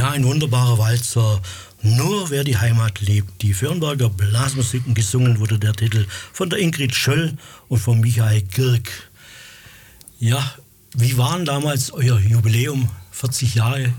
Ja, ein wunderbarer Walzer. Nur wer die Heimat liebt. Die Fürnberger Blasmusiken, gesungen wurde der Titel von der Ingrid Schöll und von Michael Girk. Ja, wie war denn damals euer Jubiläum? 40 Jahre,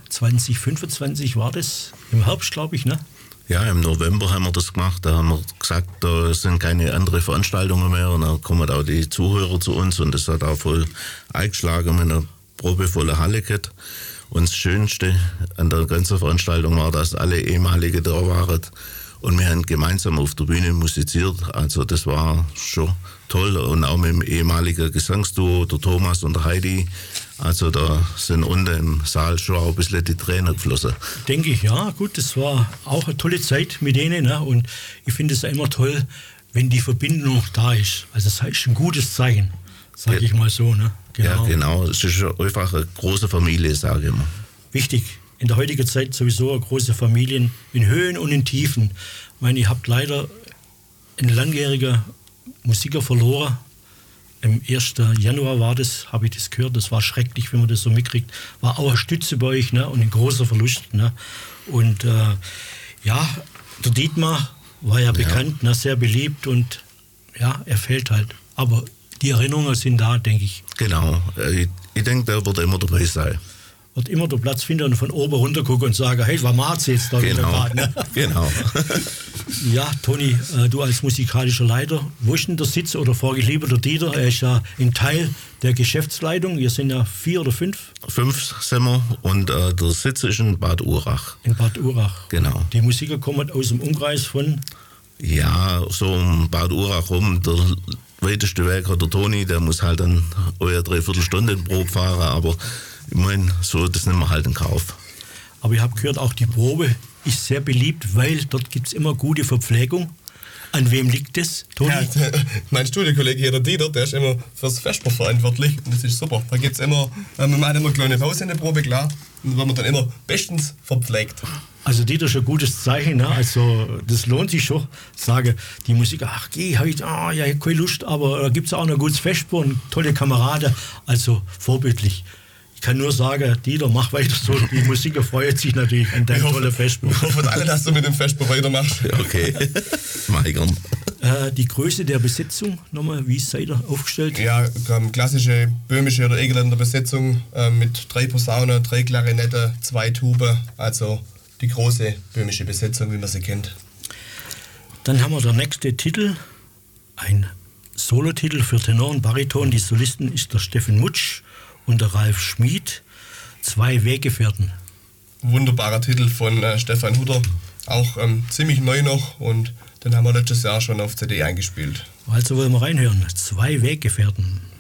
2025 war das? Im Herbst, glaube ich, ne? Ja, im November haben wir das gemacht. Da haben wir gesagt, da sind keine anderen Veranstaltungen mehr. Und dann kommen auch die Zuhörer zu uns. Und das hat auch voll eingeschlagen mit einer probevolle Halle gehabt. Und das Schönste an der ganzen Veranstaltung war, dass alle ehemalige da waren. Und wir haben gemeinsam auf der Bühne musiziert. Also das war schon toll. Und auch mit dem ehemaligen Gesangsduo, der Thomas und der Heidi. Also da sind unten im Saal schon auch ein bisschen die Tränen geflossen. Denke ich, ja. Gut, das war auch eine tolle Zeit mit denen. Ne? Und ich finde es ja immer toll, wenn die Verbindung noch da ist. Also das ist ein gutes Zeichen, sage ich mal so. Ne? Genau. Ja, genau. Es ist einfach eine große Familie, sage ich immer. Wichtig. In der heutigen Zeit sowieso eine große Familien in Höhen und in Tiefen. Ich meine, ihr habt leider einen langjährigen Musiker verloren. Am 1. Januar war das, habe ich das gehört. Das war schrecklich, wenn man das so mitkriegt. War auch eine Stütze bei euch, ne? Und ein großer Verlust. Ne? Und ja, der Dietmar war ja bekannt, ne? Sehr beliebt und ja, er fehlt halt. Aber die Erinnerungen sind da, denke ich. Genau. Ich denke, der wird immer dabei sein. Wird immer der Platz finden und von oben runter gucken und sagen, hey, was macht's jetzt da wieder gerade? Ne? Genau. Ja, Toni, du als musikalischer Leiter, wo ist denn der Sitz oder frage ich lieber der Dieter, er ist ja ein Teil der Geschäftsleitung, wir sind ja 4 oder 5? 5 sind wir und der Sitz ist in Bad Urach. In Bad Urach. Genau. Die Musiker kommen aus dem Umkreis von? Ja, so um Bad Urach rum, der weiteste Weg hat der Toni, der muss halt dann eine 3/4 Stunde in Probe fahren, aber ich meine, so, das nehmen wir halt in Kauf. Aber ich habe gehört, auch die Probe ist sehr beliebt, weil dort gibt es immer gute Verpflegung. An wem liegt das, Toni? Ja, mein Studiokollege hier, der Dieter, der ist immer fürs Vesper verantwortlich und das ist super. Da gibt es immer, man macht immer eine kleine Pause in der Probe, klar, und wird man dann immer bestens verpflegt. Also Dieter ist ein gutes Zeichen, ne? Also das lohnt sich schon. Ich sage, die Musik, ach geh heute, ja, ich habe keine Lust, aber da gibt es auch noch ein gutes Vesper und tolle Kameraden, also vorbildlich. Ich kann nur sagen, Dieter, mach weiter so. Die Musiker freut sich natürlich an deinem tollen Vesper. Ich hoffe alle, dass du mit dem Vesper weitermachst. Okay, mach ich gern. Die Größe der Besetzung, nochmal, wie seid ihr aufgestellt? Ja, klassische böhmische oder Egerländer Besetzung mit 3 Posaunen, 3 Klarinette, 2 Tuben, also die große böhmische Besetzung, wie man sie kennt. Dann haben wir der nächste Titel, ein Solotitel für Tenor und Bariton. Die Solisten ist der Steffen Mutsch und der Ralf Schmid, 2 Weggefährten. Wunderbarer Titel von Stefan Hutter, auch ziemlich neu noch und den haben wir letztes Jahr schon auf CD eingespielt. Also wollen wir reinhören, 2 Weggefährten.